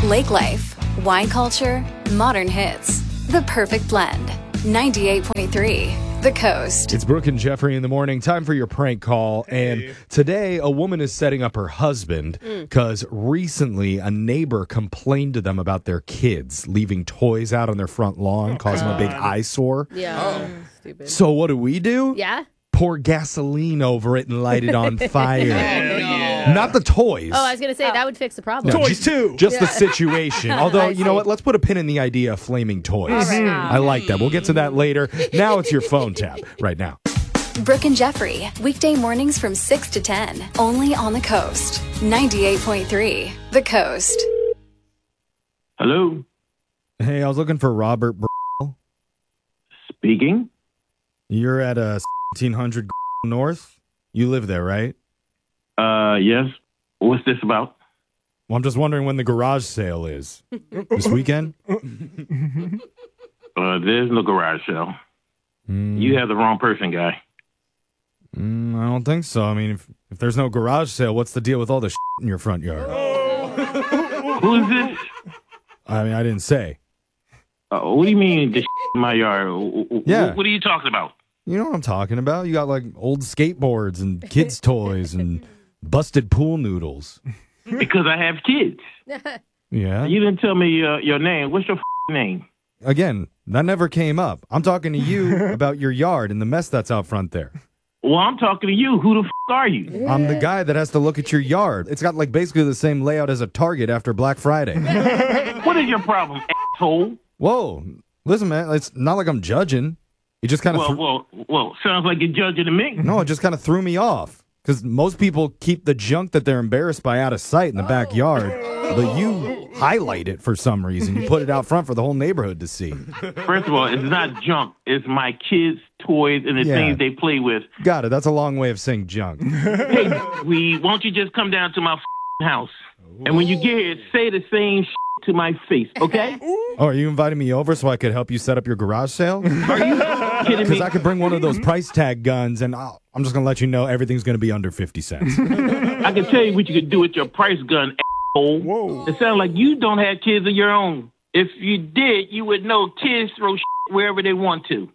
Lake life, wine culture, modern hits. The perfect blend. 98.3 The Coast. It's Brooke and Jeffrey in the morning. Time for your prank call. Hey. And today, a woman is setting up her husband because recently a neighbor complained to them about their kids leaving toys out on their front lawn, causing a big eyesore. Yeah. Stupid. So what do? Yeah? Pour gasoline over it and light it on fire. yeah. Not the toys. Oh, I was going to say, that would fix the problem. No, Toys too. Just the situation. Although, I you know see. what? Let's put a pin in the idea of flaming toys. All right. I like that. We'll get to that later. Now it's your phone tap right now. Brooke and Jeffrey. Weekday mornings from 6 to 10. Only on The Coast. 98.3 The Coast. Hello, Hey, I was looking for Robert. speaking. You're at 1700 North. You live there, right? Yes. What's this about? Well, I'm just wondering when the garage sale is. This weekend? There's no garage sale. You have the wrong person, guy. I don't think so. I mean, if there's no garage sale, what's the deal with all the in your front yard? Who is this? I mean, I didn't say. What do you mean the in my yard? Yeah. What are you talking about? You know what I'm talking about? You got like old skateboards and kids' toys and busted pool noodles. Because I have kids. Yeah. You didn't tell me your name. What's your name? Again, that never came up. I'm talking to you about your yard and the mess that's out front there. Well, I'm talking to you. Who the are you? I'm the guy that has to look at your yard. It's got like basically the same layout as a Target after Black Friday. What is your problem, asshole? Whoa. Listen, man, it's not like I'm judging. It just kind of Well, sounds like you're judging to me. No, it just kind of threw me off. Because most people keep the junk that they're embarrassed by out of sight in the backyard. But you highlight it for some reason. You put it out front for the whole neighborhood to see. First of all, it's not junk. It's my kids' toys and the Yeah. things they play with. Got it. That's a long way of saying junk. Hey, won't you just come down to my house? And when you get here, say the same to my face, okay? Oh, are you inviting me over so I could help you set up your garage sale? Are you kidding Because me? I could bring one of those price tag guns, and I'm just going to let you know everything's going to be under 50 cents. I can tell you what you could do with your price gun, asshole. Whoa. It sounds like you don't have kids of your own. If you did, you would know kids throw wherever they want to.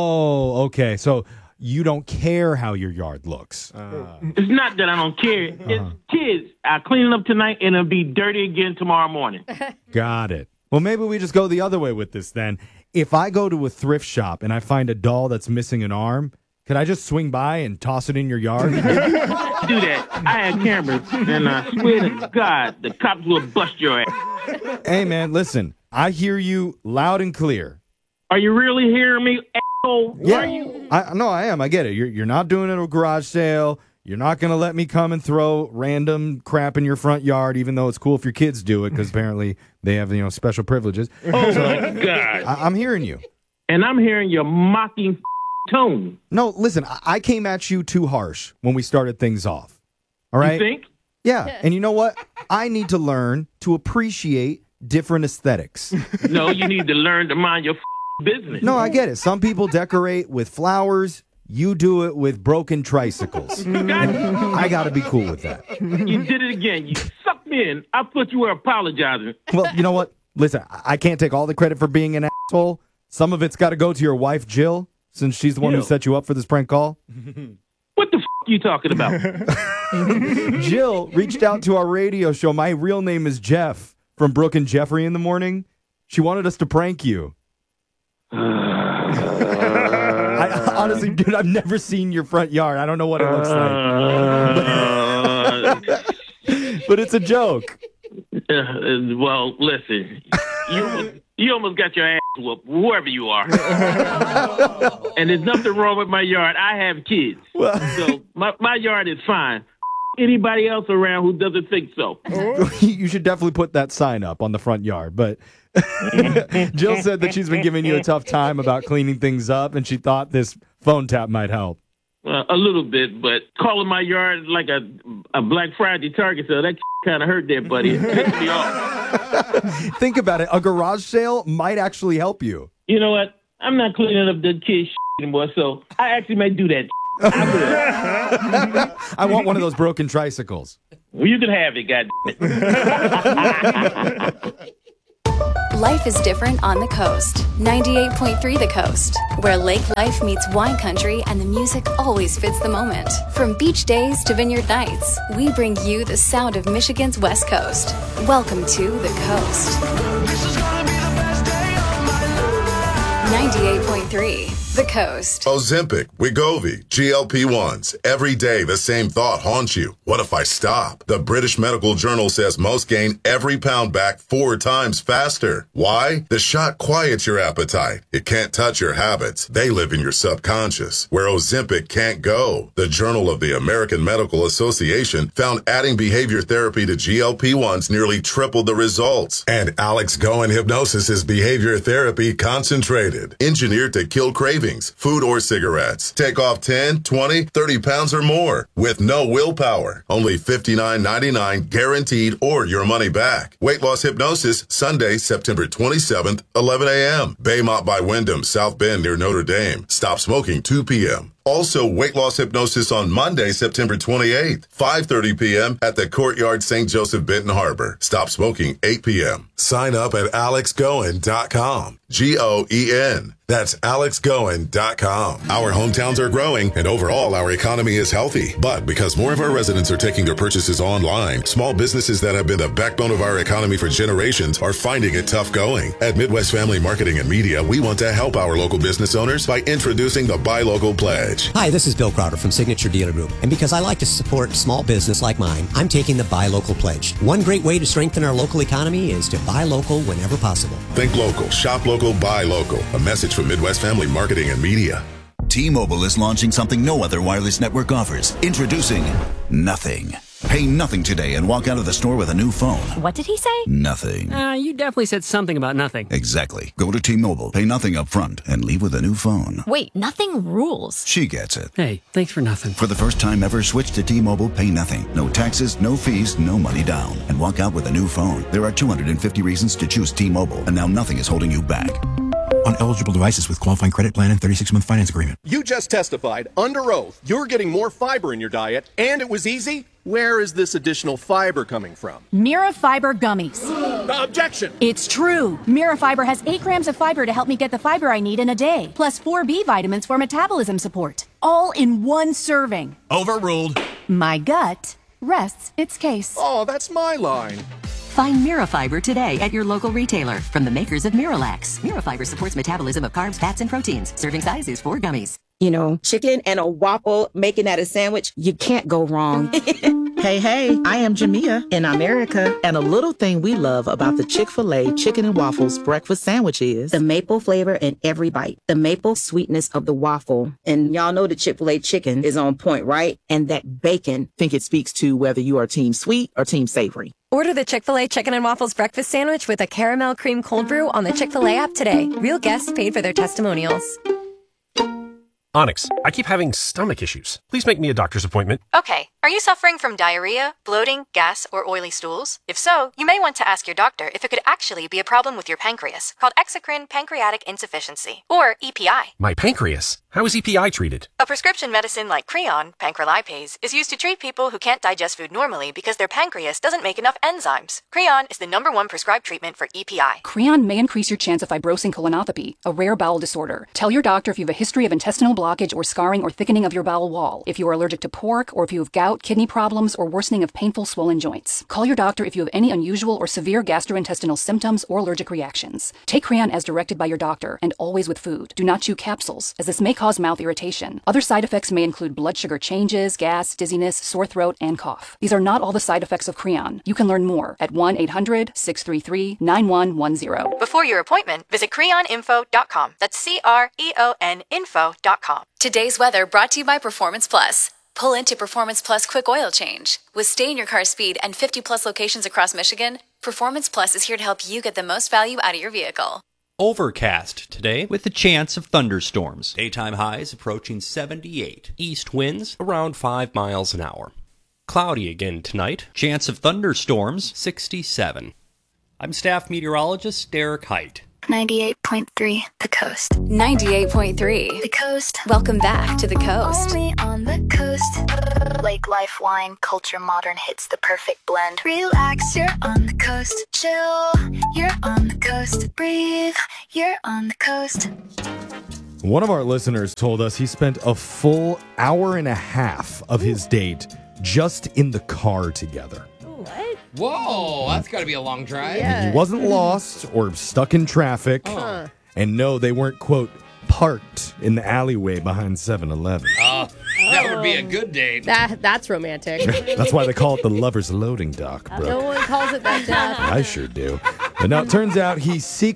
Oh, okay. So you don't care how your yard looks. It's not that I don't care. It's kids. I'll clean it up tonight, and it'll be dirty again tomorrow morning. Got it. Well, maybe we just go the other way with this then. If I go to a thrift shop and I find a doll that's missing an arm, could I just swing by and toss it in your yard? Do that. I had cameras, and I swear to God, the cops will bust your ass. Hey, man, listen. I hear you loud and clear. Are you really hearing me, asshole? Yeah. Are you? I am. I get it. You're not doing it at a garage sale. You're not going to let me come and throw random crap in your front yard, even though it's cool if your kids do it, because apparently they have, special privileges. Oh, my God. I'm hearing you. And I'm hearing your mocking tone. No, listen, I came at you too harsh when we started things off. All right? You think? Yeah. And you know what? I need to learn to appreciate different aesthetics. No, you need to learn to mind your business. No, I get it. Some people decorate with flowers. You do it with broken tricycles. And I got to be cool with that. You did it again. You sucked me in. I thought you were apologizing. Well, you know what? Listen, I can't take all the credit for being an asshole. Some of it's got to go to your wife, Jill, since she's the one who set you up for this prank call. What the you talking about? Jill reached out to our radio show. My real name is Jeff from Brooke and Jeffrey in the morning. She wanted us to prank you. I honestly, dude, I've never seen your front yard. I don't know what it looks like. But it's a joke. Well, listen, you almost got your ass whooped wherever you are. And there's nothing wrong with my yard. I have kids. So my yard is fine. Anybody else around who doesn't think so? You should definitely put that sign up on the front yard. But Jill said that she's been giving you a tough time about cleaning things up, and she thought this phone tap might help. A little bit, but calling my yard like a Black Friday Target sale, that kind of hurt there, buddy. It pissed me off. Think about it. A garage sale might actually help you. You know what? I'm not cleaning up the kids' anymore, so I actually may do that. I want one of those broken tricycles. Well, you can have it, goddammit. Life is different on the coast. 98.3 The Coast, where lake life meets wine country and the music always fits the moment. From beach days to vineyard nights, we bring you the sound of Michigan's West Coast. Welcome to The Coast. 98.3 The Coast. Ozempic, Wegovy, GLP-1s. Every day the same thought haunts you. What if I stop? The British Medical Journal says most gain every pound back 4 times faster. Why? The shot quiets your appetite. It can't touch your habits. They live in your subconscious, where Ozempic can't go. The Journal of the American Medical Association found adding behavior therapy to GLP-1s nearly tripled the results. And Alex Goen Hypnosis is behavior therapy concentrated, engineered to kill cravings, food or cigarettes. Take off 10, 20, 30 pounds or more with no willpower. Only $59.99 guaranteed or your money back. Weight Loss Hypnosis, Sunday, September 27th, 11 a.m. Baymont by Wyndham, South Bend near Notre Dame. Stop smoking 2 p.m. Also, Weight Loss Hypnosis on Monday, September 28th, 5:30 p.m. at the Courtyard St. Joseph Benton Harbor. Stop smoking 8 p.m. Sign up at alexgoen.com. Goen. That's alexgoen.com. Our hometowns are growing, and overall, our economy is healthy. But because more of our residents are taking their purchases online, small businesses that have been the backbone of our economy for generations are finding it tough going. At Midwest Family Marketing and Media, we want to help our local business owners by introducing the Buy Local Pledge. Hi, this is Bill Crowder from Signature Dealer Group. And because I like to support small business like mine, I'm taking the Buy Local Pledge. One great way to strengthen our local economy is to buy local whenever possible. Think local, shop local, buy local. A message from Midwest Family Marketing and Media. T-Mobile is launching something no other wireless network offers. Introducing Nothing. Pay nothing today and walk out of the store with a new phone. What did he say? Nothing. You definitely said something about nothing. Exactly. Go to T-Mobile, pay nothing up front, and leave with a new phone. Wait, nothing rules. She gets it. Hey, thanks for nothing. For the first time ever, switch to T-Mobile, pay nothing. No taxes, no fees, no money down. And walk out with a new phone. There are 250 reasons to choose T-Mobile, and now nothing is holding you back. On eligible devices with qualifying credit plan and 36-month finance agreement. You just testified under oath you're getting more fiber in your diet, and it was easy. Where is this additional fiber coming from? Mirafiber gummies. Objection! It's true. Mirafiber has 8 grams of fiber to help me get the fiber I need in a day, plus 4 B vitamins for metabolism support. All in one serving. Overruled. My gut rests its case. Oh, that's my line. Find Mirafiber today at your local retailer from the makers of Miralax. Mirafiber supports metabolism of carbs, fats, and proteins. Serving size is 4 gummies. You know, chicken and a waffle, making that a sandwich, you can't go wrong. Hey, I am Jamia in America, and a little thing we love about the Chick-fil-A Chicken and Waffles breakfast sandwich is the maple flavor in every bite, the maple sweetness of the waffle. And y'all know the Chick-fil-A chicken is on point, right? And that bacon. Think it speaks to whether you are team sweet or team savory. Order the Chick-fil-A Chicken and Waffles breakfast sandwich with a caramel cream cold brew on the Chick-fil-A app today. Real guests paid for their testimonials. Onyx, I keep having stomach issues. Please make me a doctor's appointment. Okay. Are you suffering from diarrhea, bloating, gas, or oily stools? If so, you may want to ask your doctor if it could actually be a problem with your pancreas, called exocrine pancreatic insufficiency, or EPI. My pancreas? How is EPI treated? A prescription medicine like Creon, pancrelipase, is used to treat people who can't digest food normally because their pancreas doesn't make enough enzymes. Creon is the #1 prescribed treatment for EPI. Creon may increase your chance of fibrosing colonopathy, a rare bowel disorder. Tell your doctor if you have a history of intestinal blockage or scarring or thickening of your bowel wall, if you are allergic to pork, or if you have gout, kidney problems, or worsening of painful swollen joints. Call your doctor if you have any unusual or severe gastrointestinal symptoms or allergic reactions. Take Creon as directed by your doctor, and always with food. Do not chew capsules, as this may cause mouth irritation. Other side effects may include blood sugar changes, gas, dizziness, sore throat, and cough. These are not all the side effects of Creon. You can learn more at 1-800-633-9110. Before your appointment, visit creoninfo.com. That's CREON info.com. Today's weather brought to you by Performance Plus. Pull into Performance Plus Quick Oil Change. With stay-in-your-car speed and 50-plus locations across Michigan, Performance Plus is here to help you get the most value out of your vehicle. Overcast today with a chance of thunderstorms. Daytime highs approaching 78. East winds around 5 miles an hour. Cloudy again tonight. Chance of thunderstorms 67. I'm staff meteorologist Derek Height. 98.3 The Coast. 98.3 The Coast. Welcome back to The Coast. Only on The Coast. Lake life, wine, culture, modern hits the perfect blend. Relax, you're on the coast. Chill, you're on the coast. Breathe, you're on the coast. One of our listeners told us he spent a full hour and a half of his date just in the car together. What? Whoa, that's got to be a long drive. He wasn't lost or stuck in traffic. And no, they weren't, quote, parked in the alleyway behind 7-Eleven. That would be a good date. That's romantic. That's why they call it the lover's loading dock, bro. No one calls it that, Dad. I sure do. But now it turns out he secretly